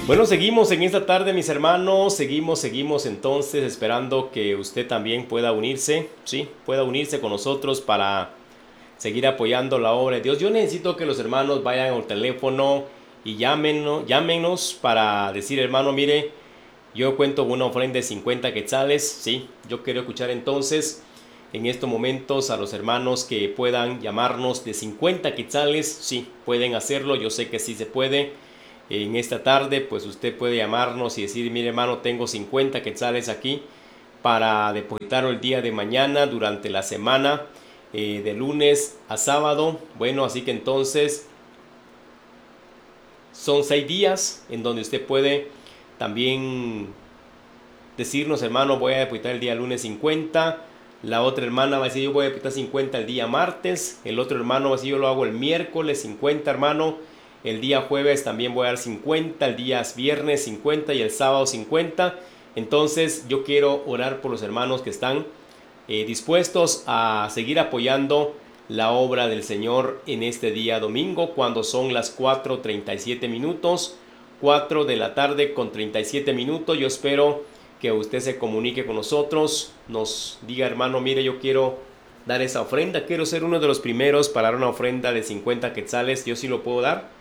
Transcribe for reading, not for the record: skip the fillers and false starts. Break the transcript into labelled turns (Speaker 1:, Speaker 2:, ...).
Speaker 1: Bueno, seguimos en esta tarde, mis hermanos, seguimos entonces esperando que usted también pueda unirse, sí, pueda unirse con nosotros para seguir apoyando la obra de Dios. Yo necesito que los hermanos vayan al teléfono y llámenos para decir, hermano, mire, yo cuento con una ofrenda de 50 quetzales, sí, yo quiero escuchar entonces en estos momentos a los hermanos que puedan llamarnos de 50 quetzales, sí, pueden hacerlo, yo sé que sí se puede. En esta tarde, pues usted puede llamarnos y decir, mire hermano, tengo 50 quetzales aquí para depositarlo el día de mañana durante la semana, de lunes a sábado. Bueno, así que entonces son 6 días en donde usted puede también decirnos, hermano, voy a depositar el día lunes 50. La otra hermana va a decir, yo voy a depositar 50 el día martes. El otro hermano va a decir, yo lo hago el miércoles 50, hermano. El día jueves también voy a dar 50, el día viernes 50 y el sábado 50. Entonces yo quiero orar por los hermanos que están dispuestos a seguir apoyando la obra del Señor en este día domingo, cuando son las 4:37, 4 de la tarde con 37 minutos. Yo espero que usted se comunique con nosotros, nos diga, hermano, mire, yo quiero dar esa ofrenda, quiero ser uno de los primeros para dar una ofrenda de 50 quetzales, yo sí lo puedo dar.